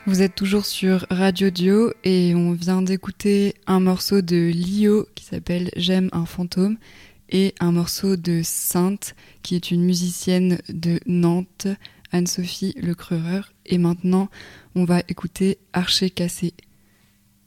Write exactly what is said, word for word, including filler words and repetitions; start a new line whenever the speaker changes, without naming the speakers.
Vous êtes toujours sur Radio Dio et on vient d'écouter un morceau de Lio qui s'appelle J'aime un fantôme et un morceau de Sainte qui est une musicienne de Nantes, Anne-Sophie Le Creureur. Et maintenant, on va écouter Archer Cassé.